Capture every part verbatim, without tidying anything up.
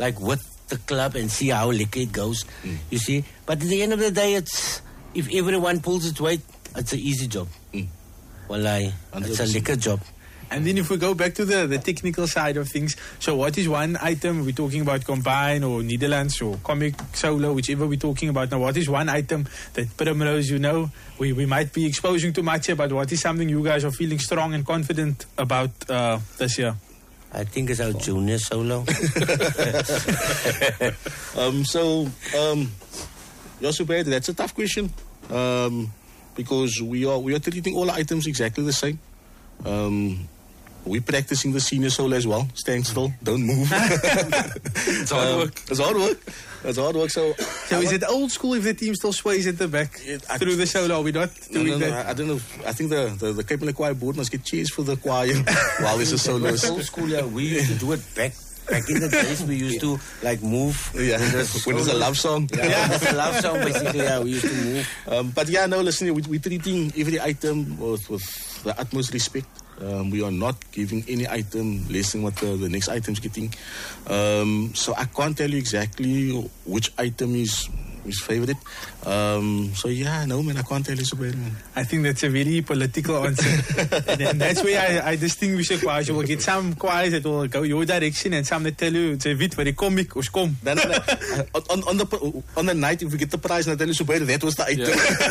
like with the club and see how liquor it goes. Mm. You see, but at the end of the day, it's if everyone pulls its weight, it's an easy job. Mm. Wallahi, it's a liquor job. And then if we go back to the, the technical side of things, so what is one item, we're talking about Combine or Netherlands or Comic Solo, whichever we're talking about now, what is one item that Primrose, you know, we, we might be exposing too much here, but what is something you guys are feeling strong and confident about uh, this year? I think it's our junior solo. um, so, um, Yosubed, that's a tough question um, because we are we are treating all items exactly the same. Um, we're practicing the senior solo as well. Stand still, don't move. It's hard um, work. It's hard work. It's hard work. So, so is it old school if the team still sways at the back it, I, through the solo? Are we not doing no, no, no, that? I don't know. I think the the, the Cape Malay Choir board must get chairs for the choir while there's a solo. Old school, yeah, we used to do it back. Back in the days, we used to like move. Yeah, when there's, when there's a love song. Yeah, yeah. When there's a love song, basically. Yeah, we used to move. Um, but yeah, no, listen, we, we're treating every item with, with the utmost respect. Um, we are not giving any item less than what the, the next item's getting. Um, so I can't tell you exactly which item is his favorite. Um, so yeah, no man, I can't tell you so bad, man. I think that's a very political answer. and, and that's where I, I distinguish the choirs. You will get some choirs that will go your direction and some that tell you, it's a bit very comic or kom. No, no, no. on, on, the, on the night, if we get the prize and I tell you so bad, that was the item.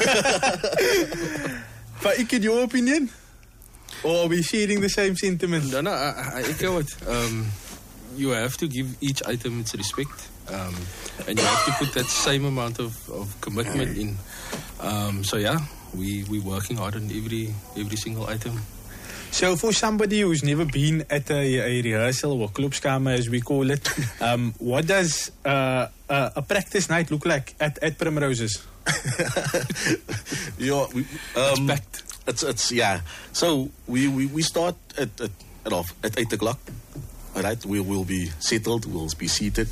Yeah. But in your opinion? Or are we sharing the same sentiment? No, no, I, I echo it. Um, you have to give each item its respect. Um, and you have to put that same amount of, of commitment in. Um, so yeah, we we working hard on every every single item. So for somebody who's never been at a, a rehearsal or klubskamer as we call it, um, what does uh, a, a practice night look like at, at Primroses? yeah, we, um, it's packed. It's it's yeah. So we, we, we start at at at, off, at eight o'clock. All right, we will be settled. We'll be seated.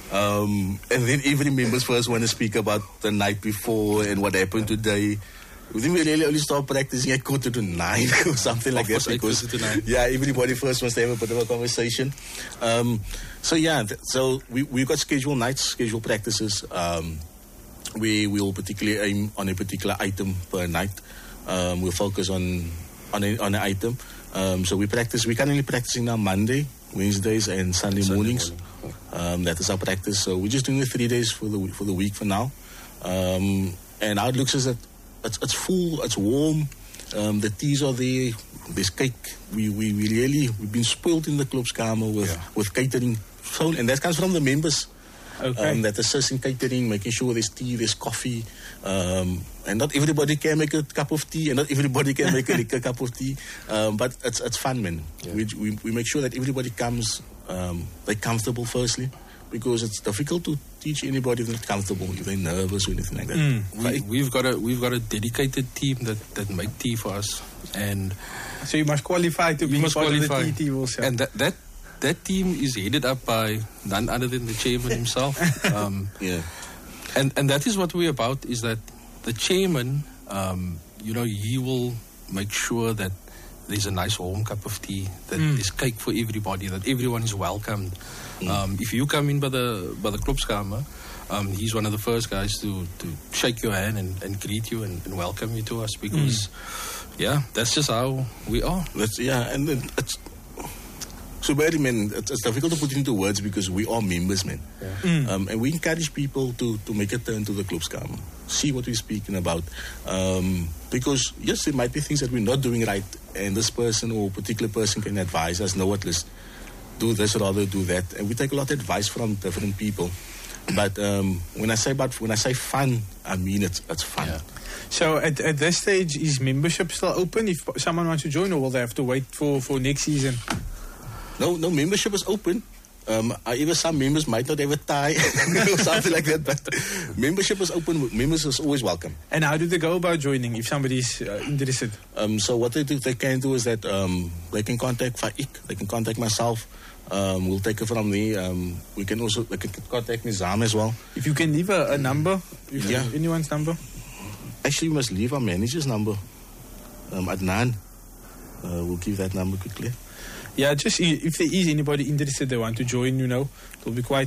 Um, and then every members first want to speak about the night before and what happened today. We think we really only start practicing at quarter to nine or something like that. Because, yeah, everybody first wants to have a bit of a conversation. Um, so, yeah, th- so we, we've got scheduled nights, scheduled practices. Um, we will particularly aim on a particular item per night. Um, we'll focus on on, a, on an item. Um, so we practice, we're currently practicing now Monday, Wednesdays, and Sunday, Sunday mornings. Morning. Um, that is our practice. So we're just doing the three days for the for the week for now. Um, and how it looks is that it's, it's full, it's warm. Um, the teas are there. There's cake. We we, we really we've been spoiled in the klubskamer with yeah. with catering. So, and that comes from the members. Okay. Um, that assist in catering, making sure there's tea, there's coffee. Um, and not everybody can make a cup of tea, and not everybody can make a liquor cup of tea. Um, but it's it's fun, man. Yeah. We, we we make sure that everybody comes, um, they're comfortable firstly, because it's difficult to teach anybody if they're not comfortable, if they're nervous or anything like that. Mm. We, we've got a we've got a dedicated team that, that make tea for us, and so you must qualify to be part qualify. of the tea team also. And that that. That team is headed up by none other than the chairman himself. Um, yeah, and and that is what we're about. Is that the chairman, um, you know, he will make sure that there's a nice warm cup of tea, that mm. there's cake for everybody, that everyone is welcomed. Mm. Um, if you come in by the by the klubskamer, um, he's one of the first guys to, to shake your hand and, and greet you and, and welcome you to us because, mm. yeah, that's just how we are. That's yeah, and it's. So, very man, it's difficult to put into words because we are members, man. Yeah. Mm. Um, and we encourage people to, to make a turn to the klubskamer, see what we're speaking about. Um, because, yes, there might be things that we're not doing right, and this person or particular person can advise us, know what, let's do this, rather do that. And we take a lot of advice from different people. But um, when I say about when I say fun, I mean it's, it's fun. Yeah. So at, at this stage, is membership still open if someone wants to join, or will they have to wait for, for next season? No, no, membership is open. Um, even some members might not have a tie or something like that, but membership is open. Members is always welcome. And how do they go about joining if somebody's uh, interested? Um, so what they do, they can do is that um, they can contact Faik, they can contact myself. Um, we'll take it from there. Um, we can also they can contact Nizam as well. If you can leave a, a number, if yeah. anyone's number. Actually, we must leave our manager's number. Um, Adnan, uh, we'll give that number quickly. Yeah, just if there is anybody interested, they want to join, you know, it'll be quite